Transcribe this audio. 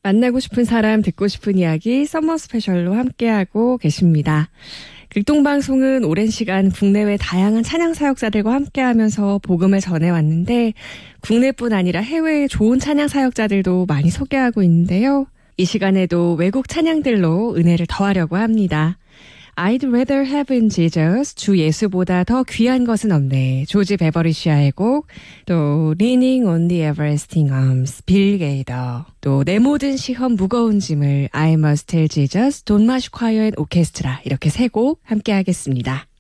만나고 싶은 사람, 듣고 싶은 이야기 서머 스페셜로 함께하고 계십니다. 극동방송은 오랜 시간 국내외 다양한 찬양 사역자들과 함께하면서 복음을 전해왔는데 국내뿐 아니라 해외의 좋은 찬양 사역자들도 많이 소개하고 있는데요. 이 시간에도 외국 찬양들로 은혜를 더하려고 합니다. I'd rather have in Jesus, 주 예수보다 더 귀한 것은 없네. 조지 베버리시아의 곡, 또 Leaning on the Everlasting Arms, 빌 게이더, 또 내 모든 시험 무거운 짐을 I must tell Jesus, 돈마시 콰이어 앤 오케스트라 이렇게 세 곡 함께 하겠습니다.